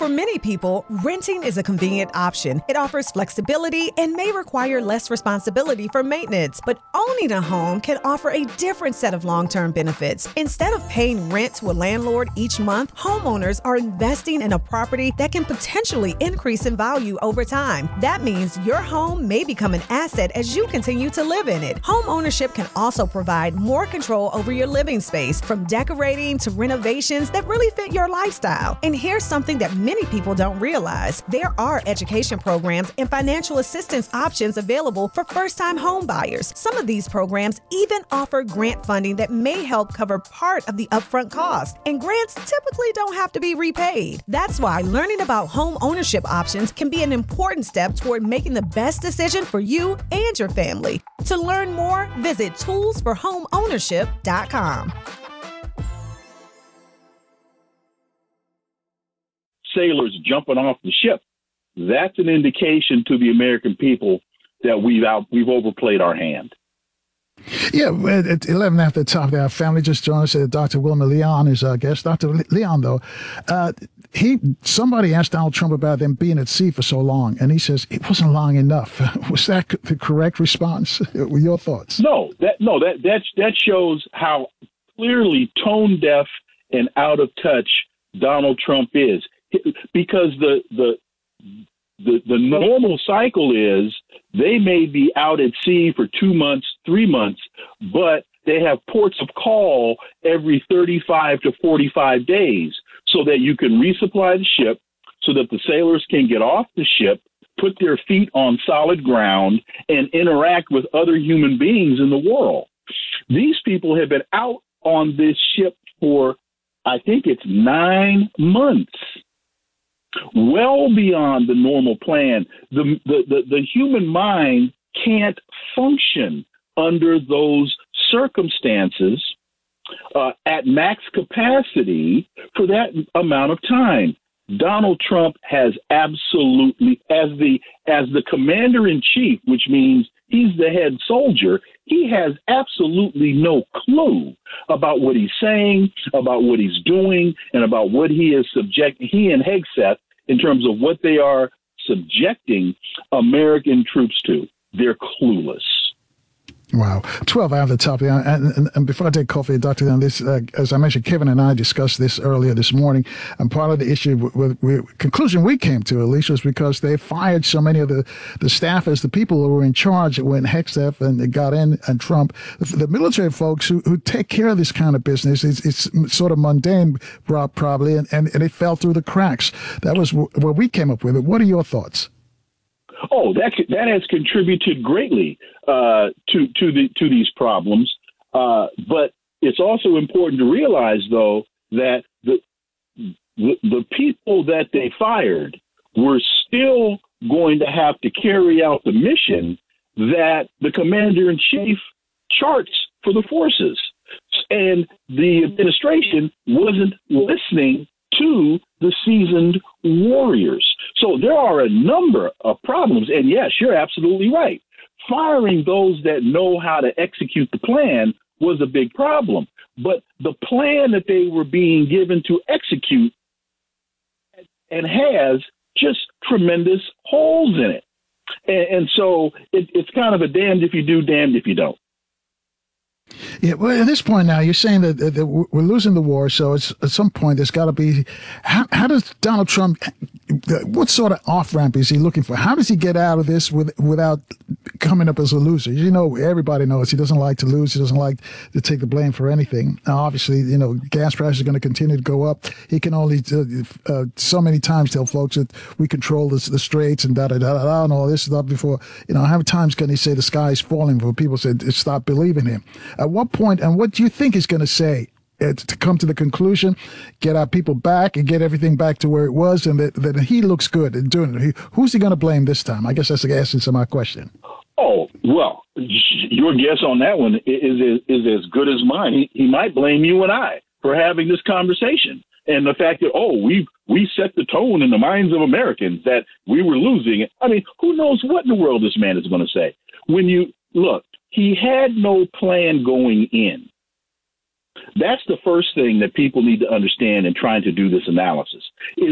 For many people, renting is a convenient option. It offers flexibility and may require less responsibility for maintenance. But owning a home can offer a different set of long-term benefits. Instead of paying rent to a landlord each month, homeowners are investing in a property that can potentially increase in value over time. That means your home may become an asset as you continue to live in it. Home ownership can also provide more control over your living space, from decorating to renovations that really fit your lifestyle. And here's something that many people don't realize. There are education programs and financial assistance options available for first-time home buyers. Some of these programs even offer grant funding that may help cover part of the upfront cost. And grants typically don't have to be repaid. That's why learning about home ownership options can be an important step toward making the best decision for you and your family. To learn more, visit toolsforhomeownership.com. Sailors jumping off the ship. That's an indication to the American people that we've overplayed our hand. Yeah, at 11 after the top, our family just joined us. Dr. Wilmer Leon is our guest. Dr. Leon, though, somebody asked Donald Trump about them being at sea for so long, and he says it wasn't long enough. Was that the correct response? Your thoughts? No, that shows how clearly tone deaf and out of touch Donald Trump is, because the normal cycle is they may be out at sea for 2 months, 3 months, but they have ports of call every 35 to 45 days so that you can resupply the ship, so that the sailors can get off the ship, put their feet on solid ground, and interact with other human beings in the world. These people have been out on this ship for, I think it's 9 months. Well beyond the normal plan. The human mind can't function under those circumstances at max capacity for that amount of time. Donald Trump has absolutely, as the commander in chief, which means he's the head soldier, he has absolutely no clue about what he's saying, about what he's doing, and about what he and Hegseth, in terms of what they are subjecting American troops to. They're clueless. Wow. 12 out of the top. And before I take coffee, Dr. Leon, this, as I mentioned, Kevin and I discussed this earlier this morning. And part of the issue, conclusion we came to, at least, was because they fired so many of the staffers, the people who were in charge when Hegseth and got in, and Trump. The military folks who take care of this kind of business, it's sort of mundane, probably, and it fell through the cracks. That was where we came up with it. What are your thoughts? Oh, that has contributed greatly to these problems. But it's also important to realize, though, that the people that they fired were still going to have to carry out the mission that the commander-in-chief charts for the forces. And the administration wasn't listening to the seasoned warriors. So there are a number of problems. And yes, you're absolutely right. Firing those that know how to execute the plan was a big problem. But the plan that they were being given to execute and has just tremendous holes in it. And so it's kind of a damned if you do, damned if you don't. Yeah, well, at this point now, you're saying that we're losing the war, so it's, at some point there's got to be. How does Donald Trump? What sort of off ramp is he looking for? How does he get out of this without coming up as a loser? You know, everybody knows he doesn't like to lose. He doesn't like to take the blame for anything. Now, obviously, you know, gas prices are going to continue to go up. He can only so many times tell folks that we control the straits and and all this stuff before. You know, how many times can he say the sky is falling before people say stop believing him? At what point, and what do you think he's going to say to come to the conclusion, get our people back and get everything back to where it was, and that he looks good in doing it? Who's he going to blame this time? I guess that's the essence of my question. Oh, well, your guess on that one is as good as mine. He might blame you and I for having this conversation. And the fact that, we set the tone in the minds of Americans that we were losing. I mean, who knows what in the world this man is going to say? When you look, he had no plan going in. That's the first thing that people need to understand in trying to do this analysis.